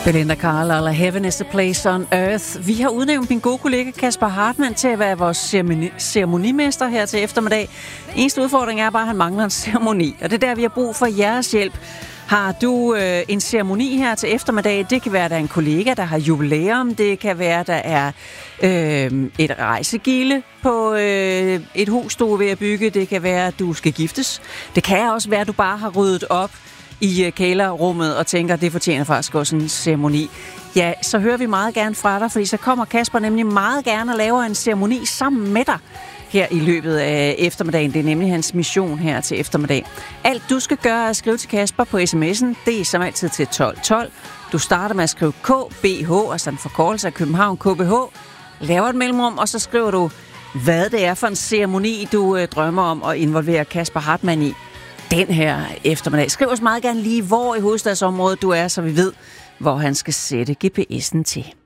Belinda Carlisle, Heaven is a place on earth. Vi har udnævnt min gode kollega Kasper Hartmann til at være vores ceremonimester her til eftermiddag. Eneste udfordring er bare, at han mangler en ceremoni, og det er der, vi har brug for jeres hjælp. Har du en ceremoni her til eftermiddag? Det kan være, der er en kollega, der har jubilæum. Det kan være, der er et rejsegilde på et hus, du er ved at bygge. Det kan være, at du skal giftes. Det kan også være, at du bare har ryddet op i kælerrummet og tænker, at det fortjener faktisk også en ceremoni. Ja, så hører vi meget gerne fra dig, fordi så kommer Kasper nemlig meget gerne og laver en ceremoni sammen med dig her i løbet af eftermiddagen. Det er nemlig hans mission her til eftermiddag. Alt du skal gøre er at skrive til Kasper på sms'en. Det er som altid til 1212. Du starter med at skrive KBH, altså en forkortelse af København KBH. Laver et mellemrum, og så skriver du, hvad det er for en ceremoni, du drømmer om at involvere Kasper Hartmann i den her eftermiddag. Skriv os meget gerne lige, hvor i hovedstadsområdet du er, så vi ved, hvor han skal sætte GPS'en til.